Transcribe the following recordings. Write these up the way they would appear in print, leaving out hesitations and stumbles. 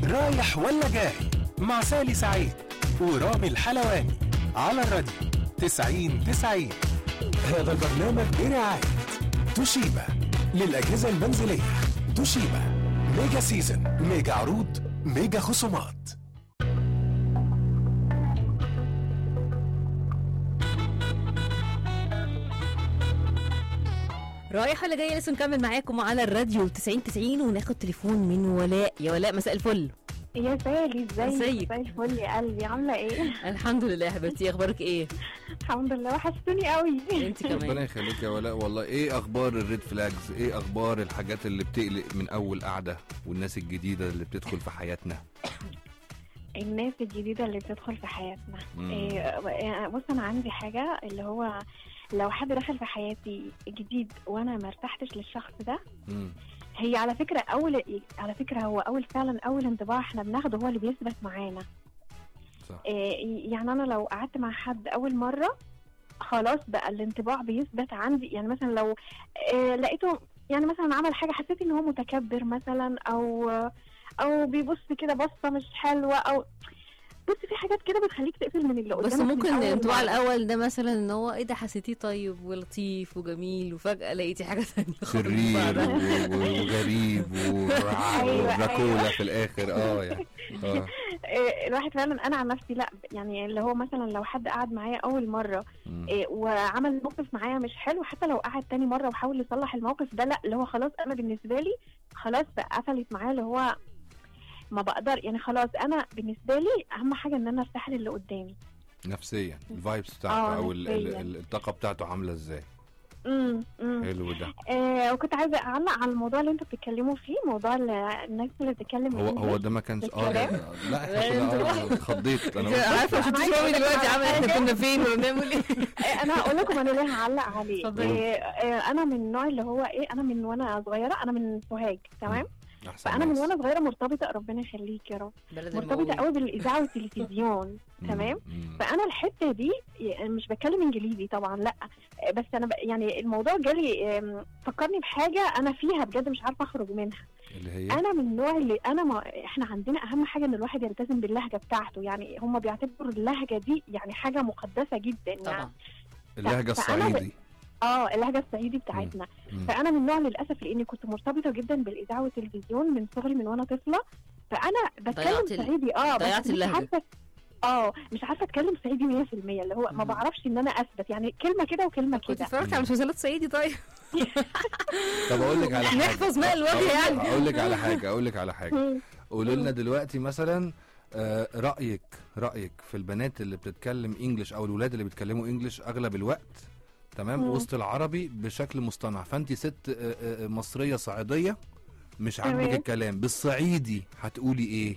رايح ولا جاي مع سالي سعيد ورامي الحلواني على الراديو 90-90. هذا البرنامج برعاية توشيبا للأجهزة المنزلية. توشيبا ميجا سيزن، ميجا عروض، ميجا خصومات. رايحة اللي جاية لسه نكمل معاكم على الراديو 90-90 وناخد تليفون من ولاء. يا ولاء مساء الفل. يا سالي ازيك؟ ازيك؟ مساء الفل يا قلبي، عامله ايه؟ الحمد لله يا حبيبتي، اخبارك ايه؟ الحمد لله، وحشتوني قوي. انت ربنا كمان. يخليك يا ولاء والله. ايه اخبار الريد فلاجز؟ ايه اخبار الحاجات اللي بتقلق من اول قعده والناس الجديده اللي بتدخل في حياتنا؟ الناس الجديده اللي بتدخل في حياتنا. بص، انا عندي حاجه اللي هو لو حد دخل في حياتي جديد وانا ما ارتحتش للشخص ده، هي على فكره هو فعلا اول انطباع احنا بناخده هو اللي بيثبت معانا. صح. يعني انا لو قعدت مع حد اول مره خلاص بقى الانطباع بيثبت عندي. يعني مثلا لو لقيته يعني مثلا عمل حاجه حسيت ان هو متكبر مثلا او بيبص كده بصه مش حلوه، او بص في حاجات كده بتخليك تقفل من اللي قدامك. بس ممكن الانطباع مرة. الاول ده مثلا ان هو ايه ده، حسيتيه طيب ولطيف وجميل وفجأة لقيتي حاجة ثانية شرير وغريب وراكولا في الاخر. يعني الواحد فعلا انا عن نفسي لا، يعني اللي هو مثلا لو حد قعد معايا اول مره وعمل موقف معايا مش حلو، حتى لو قعد تاني مره وحاول يصلح الموقف ده، لا اللي هو خلاص انا بالنسبه لي خلاص بقى قفلت معايا، اللي هو ما بقدر يعني خلاص. انا بالنسبه لي اهم حاجه ان انا ارتاح للي قدامي نفسيا الفايبس بتاعته او الطاقه بتاعته عامله ازاي. حلو ده. وكنت عايزه اعلق على الموضوع اللي انتوا بتتكلموا فيه، موضوع الناس اللي بتتكلم هو ده ما كانش لا احنا اتخضيت انا عارفه عشان تشوفي دلوقتي عامل احنا كنا فين وبنعمل ايه. انا هقول لكم انا ليه هعلق عليه. انا من النوع اللي هو انا من وانا صغيره، انا من سوهاج، تمام؟ فانا من وانا صغيره مرتبطه، ربنا يخليك يا رب، مرتبطه قوي بالاذاعه والتلفزيون. تمام. فانا الحته دي مش بتكلم انجليزي طبعا، لا، بس انا يعني الموضوع جالي فكرني بحاجه انا فيها بجد مش عارفه اخرج منها. اللي هي انا من النوع اللي احنا عندنا اهم حاجه ان الواحد يلتزم باللهجه بتاعته. يعني هم بيعتبروا اللهجه دي يعني حاجه مقدسه جدا طبعا. يعني اللهجه الصعيدي. اللهجه الصعيدي بتاعتنا. فانا من النوع للاسف لاني كنت مرتبطه جدا بالاذاعه والتلفزيون من صغري من وانا طفله، فانا بتكلم صعيدي ضيعت اللهجه. مش عارفه اتكلم صعيدي 100%، اللي هو ما بعرفش ان انا اثبت يعني كلمه كده وكلمه كده. كنت اتفرجت على مسلسلات صعيدي طيب. طب اقول لك على حاجه، نحفظ ماء الوجه يعني. اقول لك على حاجه قولوا لنا دلوقتي مثلا رايك في البنات اللي بتتكلم انجلش او الولاد اللي بيتكلموا انجلش اغلب الوقت، تمام، وسط العربي بشكل مصطنع. فانت ست مصريه صعيديه مش عاجبك الكلام بالصعيدي، هتقولي ايه؟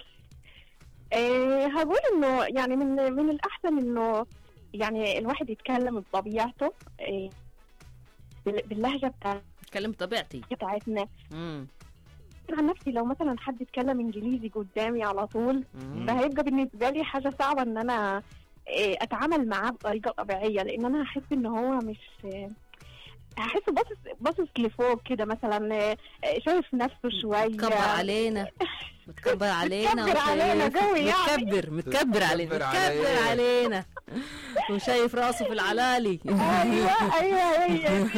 هقول انه يعني من الاحسن انه يعني الواحد يتكلم بطبيعته، باللهجه اتكلم بطبيعتي بتاعتنا. عن نفسي لو مثلا حد اتكلم انجليزي قدامي على طول فهيبقى بالنسبه لي حاجه صعبه ان انا اتعامل معاه بطريقه طبيعيه، لان انا هحس ان هو مش هحس باصص لفوق كده، مثلا شايف نفسه شويه، متكبر علينا متكبر علينا قوي يعني متكبر علينا وشايف راسه في العلالي. ايوه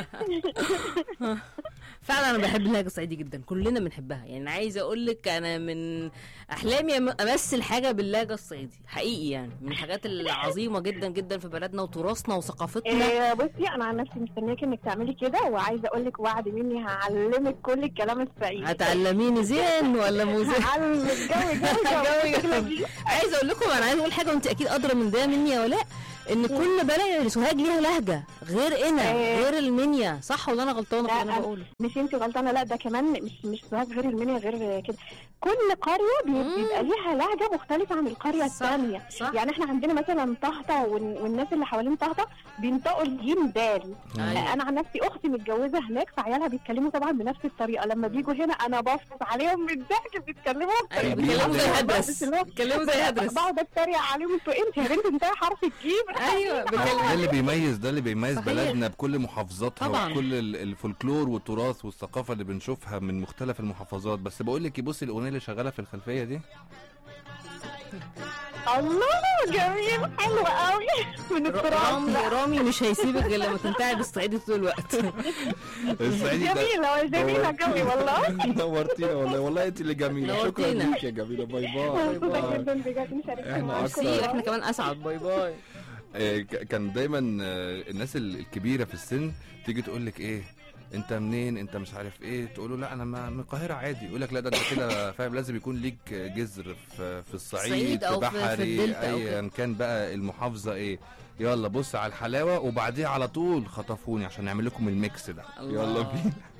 فعلا انا بحب اللهجه الصعيدي جدا، كلنا بنحبها. يعني عايزه اقول لك انا من احلامي امثل حاجه باللهجه الصعيدي حقيقي، يعني من الحاجات العظيمه جدا جدا في بلدنا وتراثنا وثقافتنا. بصي انا عن نفسي مستنياكي انك تعملي كده، وعايزه اقول لك وعد مني هعلمك كل الكلام الصعيدي. هتعلميني زين ولا مو زين؟ هعلمك جو. عايزه اقول لكم، انا عايزه اقول حاجه وانت اكيد ادرى من ده مني يا ولاء، ان كل بلد سوهاج ليها لهجه غير المنيا، صح ولا انا غلطانه في اللي انا بقوله؟ مش انت غلطانه، لا ده كمان مش سوهاج غير المنيا غير كده. كل قريه بيبقى ليها لهجه مختلفه عن القريه الثانيه. يعني احنا عندنا مثلا طهطا والناس اللي حوالين طهطا بينطقوا الجيم دال. انا عن نفسي اختي متجوزه هناك، فعيالها بيتكلموا طبعا بنفس الطريقه. لما بيجوا هنا انا بفرض عليهم من الضحك بيتكلموا زي هدرس. بقعد اتريق عليهم، انتوا انت يا بنت انت حرف الجيم ايوه ده اللي بيميز صحيح. بلدنا بكل محافظاتها طبعاً. وكل الفولكلور والتراث والثقافه اللي بنشوفها من مختلف المحافظات. بس بقول لك بصي الاغنيه اللي شغاله في الخلفيه دي، الله جميل حلو قوي من التراب. رامي مش هيسيبك غير لما تنتعب الصعيدي طول الوقت. الصعيدي ده جميلة جميلة قوي والله. نورتينا والله انت اللي جميله. شكرا نورتينا. ليك يا جميله. باي باي. مبسوطة جدا بجد مشاركة احنا معاكم. أكتر. احنا كمان اسعد. باي باي. كان دايما الناس الكبيره في السن تيجي تقول لك ايه انت منين، انت مش عارف ايه، تقول له لا انا من القاهره عادي. يقول لك لا ده انت كده فاهم، لازم يكون ليك جذر في الصعيد، أو في في بحري، الدلتا أو ايا كان بقى المحافظه ايه. يلا بص على الحلاوه وبعديها على طول خطفوني عشان نعمل لكم الميكس ده. الله. يلا بينا.